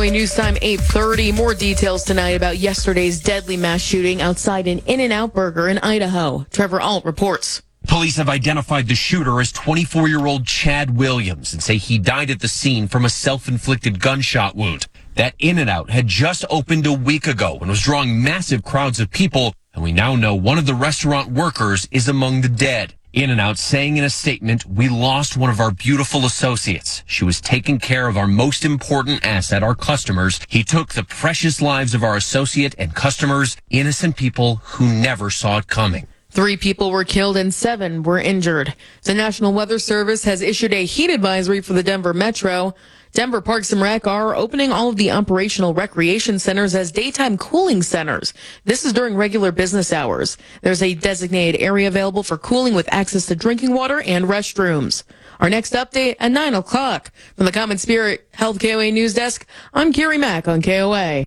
KOA News Time 8:30. More details tonight about yesterday's deadly mass shooting outside an In-N-Out Burger in Idaho. Trevor Alt reports. Police have identified the shooter as 24-year-old Chad Williams and say he died at the scene from a self-inflicted gunshot wound. That In-N-Out had just opened a week ago and was drawing massive crowds of people, and we now know one of the restaurant workers is among the dead. In-N-Out saying in a statement, "We lost one of our beautiful associates. She was taking care of our most important asset, our customers. He took the precious lives of our associate and customers, innocent people who never saw it coming." 3 people were killed and 7 were injured. The National Weather Service has issued a heat advisory for the Denver Metro. Denver Parks and Rec are opening all of the operational recreation centers as daytime cooling centers. This is during regular business hours. There's a designated area available for cooling with access to drinking water and restrooms. Our next update at 9 o'clock. From the Common Spirit Health KOA News Desk, I'm Carrie Mack on KOA.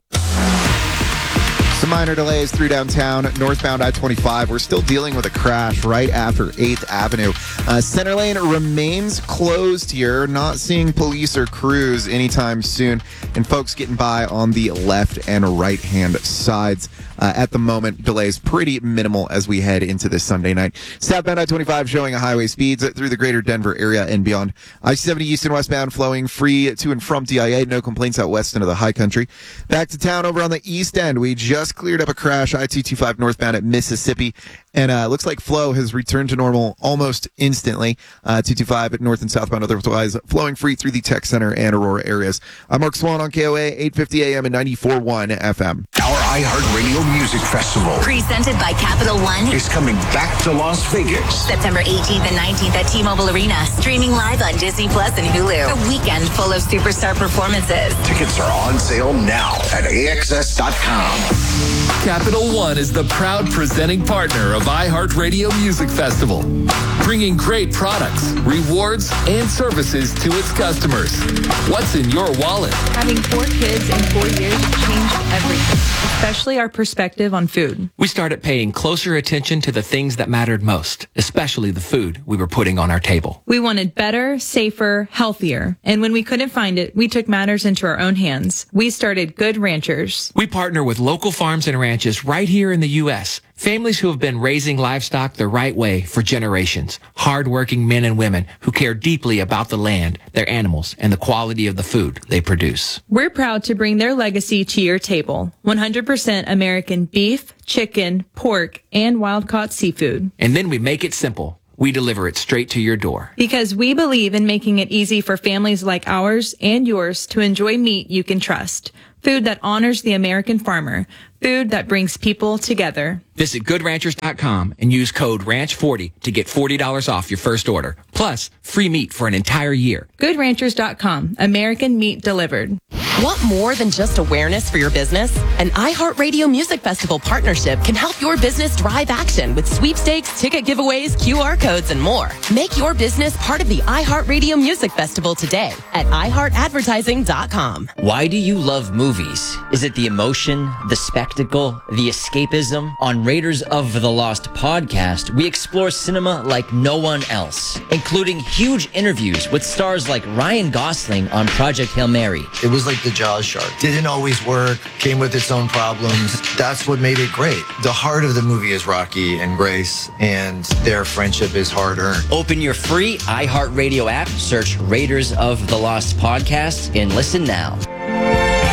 Some minor delays through downtown, northbound I-25. We're still dealing with a crash right after 8th Avenue. Center lane remains closed here. Not seeing police or crews anytime soon. And folks getting by on the left and right-hand sides. At the moment, delays pretty minimal as we head into this Sunday night. Southbound I-25 showing a highway speeds through the greater Denver area and beyond. I-70 east and westbound flowing free to and from DIA. No complaints out west into the high country. Back to town over on the east end. We just cleared up a crash I-225 northbound at Mississippi. And looks like flow has returned to normal almost instantly. 225 at north and southbound otherwise flowing free through the Tech Center and Aurora areas. I'm Mark Swan on KOA, 850 AM and 94.1 FM. Our iHeartRadio Music Festival, presented by Capital One, is coming back to Las Vegas. September 18th and 19th at T-Mobile Arena. Streaming live on Disney Plus and Hulu. A weekend full of superstar performances. Tickets are on sale now at AXS.com. Capital One is the proud presenting partner of iHeartRadio Music Festival, bringing great products, rewards, and services to its customers. What's in your wallet? Having 4 kids in 4 years changed everything, especially our perspective on food. We started paying closer attention to the things that mattered most, especially the food we were putting on our table. We wanted better, safer, healthier. And when we couldn't find it, we took matters into our own hands. We started Good Ranchers. We partner with local farms and ranches right here in the U.S., families who have been raising livestock the right way for generations. Hard-working men and women who care deeply about the land, their animals, and the quality of the food they produce. We're proud to bring their legacy to your table. 100% American beef, chicken, pork, and wild-caught seafood. And then we make it simple. We deliver it straight to your door. Because we believe in making it easy for families like ours and yours to enjoy meat you can trust. Food that honors the American farmer. Food that brings people together. Visit GoodRanchers.com and use code RANCH40 to get $40 off your first order. Plus, free meat for an entire year. GoodRanchers.com. American meat delivered. Want more than just awareness for your business? An iHeartRadio Music Festival partnership can help your business drive action with sweepstakes, ticket giveaways, QR codes, and more. Make your business part of the iHeartRadio Music Festival today at iHeartAdvertising.com. Why do you love movies? Is it the emotion, the spectacle, the escapism? On Raiders of the Lost podcast, we explore cinema like no one else, including huge interviews with stars like Ryan Gosling on Project Hail Mary. It was like the Jaws shark. Didn't always work, came with its own problems. That's what made it great. The heart of the movie is Rocky and Grace, and their friendship is hard-earned. Open your free iHeartRadio app, search Raiders of the Lost podcast, and listen now.